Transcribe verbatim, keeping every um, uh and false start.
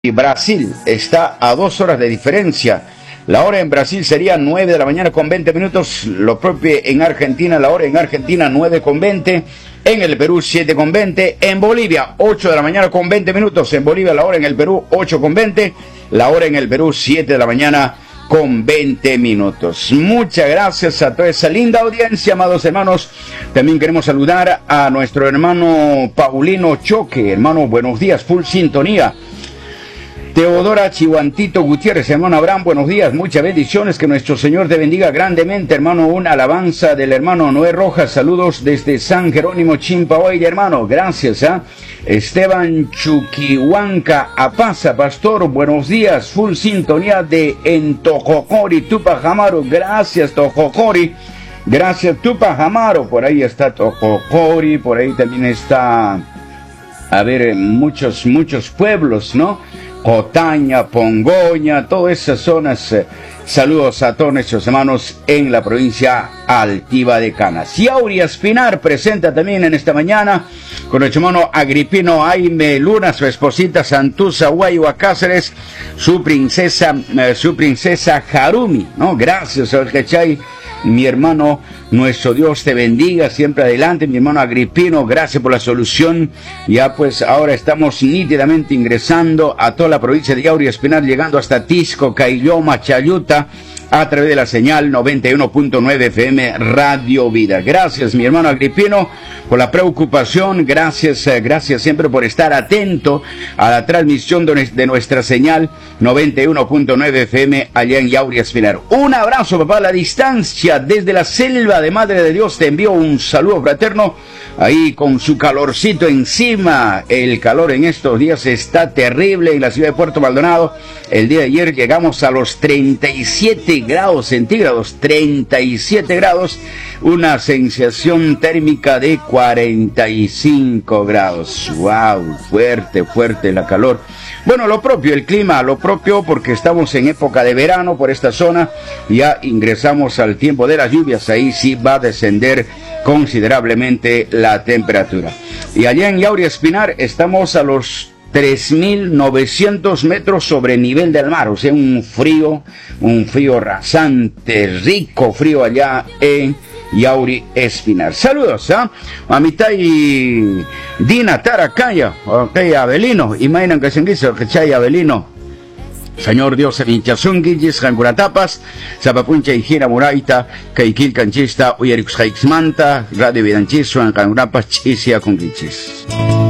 y Brasil está a dos horas de diferencia. La hora en Brasil sería nueve de la mañana con veinte minutos, lo propio en Argentina, la hora en Argentina nueve con veinte, en el Perú siete con veinte, en Bolivia ocho de la mañana con veinte minutos, en Bolivia la hora, en el Perú ocho con veinte, la hora en el Perú siete de la mañana con veinte minutos. Muchas gracias a toda esa linda audiencia, amados hermanos. También queremos saludar a nuestro hermano Paulino Choque. Hermano, buenos días, full sintonía. Teodora Chihuantito Gutiérrez, hermano Abraham, buenos días, muchas bendiciones, que nuestro Señor te bendiga grandemente, hermano. Una alabanza del hermano Noé Rojas, saludos desde San Jerónimo Chimpahuay, hermano, gracias. ¿eh? Esteban Chuquihuanca Apaza, pastor, buenos días, full sintonía de en Tojocori, Tupac Amaru, gracias Tojocori, gracias Tupac Amaru, por ahí está Tojocori, por ahí también está, a ver, muchos, muchos pueblos, ¿no? Cotaña, Pongoña, todas esas zonas. Eh, saludos a todos nuestros hermanos en la provincia altiva de Canas. Yauri Espinar presenta también en esta mañana con nuestro hermano Agripino Aime Luna, su esposita Santuza Guayua Cáceres, su princesa, eh, su princesa Harumi, ¿no? Gracias al Cachay. Mi hermano, nuestro Dios te bendiga, siempre adelante, mi hermano Agripino, gracias por la solución. Ya pues ahora estamos nítidamente ingresando a toda la provincia de Yauri Espinar, llegando hasta Tisco, Cailloma, Chayuta, a través de la señal noventa y uno punto nueve F M Radio Vida. Gracias, mi hermano Agripino, por la preocupación, gracias, gracias siempre por estar atento a la transmisión de nuestra señal noventa y uno punto nueve F M allá en Yauri Espinar. Un abrazo, papá, a la distancia, desde la selva de Madre de Dios, te envío un saludo fraterno, ahí con su calorcito encima. El calor en estos días está terrible en la ciudad de Puerto Maldonado. El día de ayer llegamos a los treinta y siete grados centígrados, treinta y siete grados, una sensación térmica de cuarenta y cinco grados. Wow, fuerte, fuerte la calor. Bueno, lo propio, el clima, lo propio, porque estamos en época de verano por esta zona, ya ingresamos al tiempo de las lluvias, ahí sí va a descender considerablemente la temperatura. Y allá en Yauri Espinar estamos a los tres mil novecientos metros sobre nivel del mar, o sea, un frío, un frío rasante, rico frío allá en Yauri Espinar. Saludos, ¿ah? ¿eh? Mamitay Dina Taracaya, ok, Abelino, imaginan que se dice que chay Abelino. Señor Dios, se vinchazun guillis, jankuratapas, zapapuncha y gira muraita, kaikil canchista, uyerix manta, radio vidanchis, jankuratapas, chisia con guillis.